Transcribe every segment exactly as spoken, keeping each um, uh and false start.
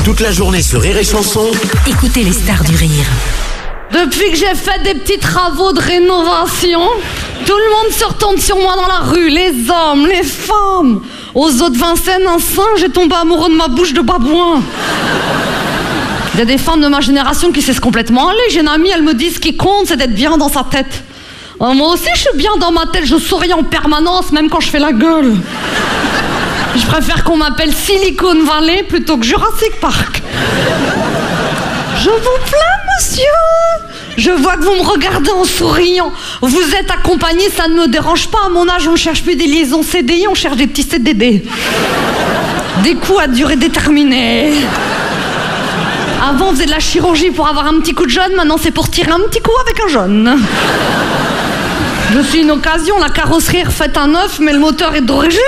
Toute la journée sur Rire et Chanson. Écoutez les stars du rire. Depuis que j'ai fait des petits travaux de rénovation, tout le monde se retourne sur moi dans la rue, les hommes, les femmes. Aux eaux de Vincennes, un singe est tombé amoureux de ma bouche de babouin. Il y a des femmes de ma génération qui cessent complètement aller. J'ai une amie, elle me dit ce qui compte, c'est d'être bien dans sa tête. Euh, moi aussi, je suis bien dans ma tête, je souris en permanence, même quand je fais la gueule. Je préfère qu'on m'appelle Silicon Valley plutôt que Jurassic Park. Je vous plains, monsieur. Je vois que vous me regardez en souriant. Vous êtes accompagné, ça ne me dérange pas. À mon âge, on ne cherche plus des liaisons C D I, on cherche des petits C D D. Des coups à durée déterminée. Avant, on faisait de la chirurgie pour avoir un petit coup de jeune. Maintenant, c'est pour tirer un petit coup avec un jeune. Je suis une occasion. La carrosserie est refaite à neuf, mais le moteur est d'origine.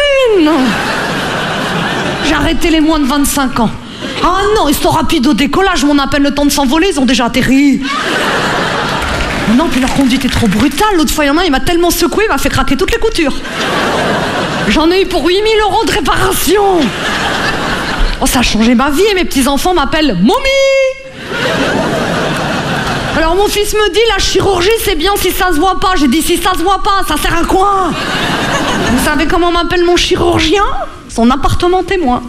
J'ai arrêté les moins de vingt-cinq ans. Ah non, ils sont rapides au décollage, mais on a à peine le temps de s'envoler, ils ont déjà atterri. Non, puis leur conduite est trop brutale. L'autre fois, il y en a un, il m'a tellement secoué, il m'a fait craquer toutes les coutures. J'en ai eu pour huit mille euros de réparation. Oh, ça a changé ma vie et mes petits-enfants m'appellent Mommy. Alors mon fils me dit, la chirurgie, c'est bien si ça se voit pas. J'ai dit, si ça se voit pas, ça sert à quoi? Vous savez comment m'appelle mon chirurgien? Son appartement témoin.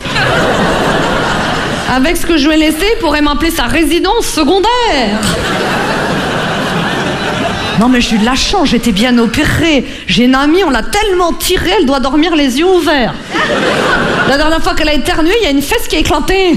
Avec ce que je lui ai laissé, il pourrait m'appeler sa résidence secondaire. Non mais j'ai eu de la chance, j'étais bien opérée. J'ai une amie, on l'a tellement tirée, elle doit dormir les yeux ouverts. La dernière fois qu'elle a éternué, il y a une fesse qui a éclaté.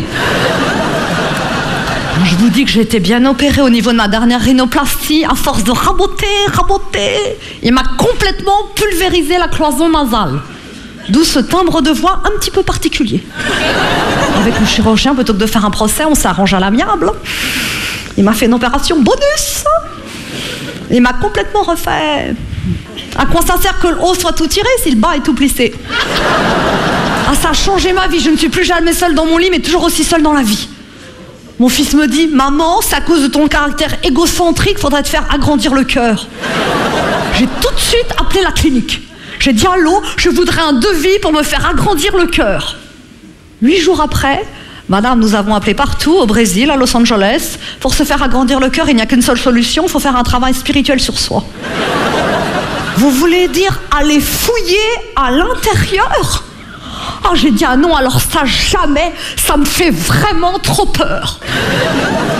Je vous dis que j'ai été bien opérée au niveau de ma dernière rhinoplastie. À force de raboter, raboter, il m'a complètement pulvérisé la cloison nasale. D'où ce timbre de voix un petit peu particulier. Avec le chirurgien, plutôt que de faire un procès, on s'arrange à l'amiable. Il m'a fait une opération bonus. Il m'a complètement refait. À quoi ça sert que le haut soit tout tiré si le bas est tout plissé? Ah, ça a changé ma vie. Je ne suis plus jamais seule dans mon lit, mais toujours aussi seule dans la vie. Mon fils me dit, maman, c'est à cause de ton caractère égocentrique, faudrait te faire agrandir le cœur. J'ai tout de suite appelé la clinique. J'ai dit, allô, je voudrais un devis pour me faire agrandir le cœur. Huit jours après, madame, nous avons appelé partout, au Brésil, à Los Angeles. Pour se faire agrandir le cœur, il n'y a qu'une seule solution, il faut faire un travail spirituel sur soi. Vous voulez dire aller fouiller à l'intérieur? Ah, j'ai dit, ah non, alors ça jamais, ça me fait vraiment trop peur.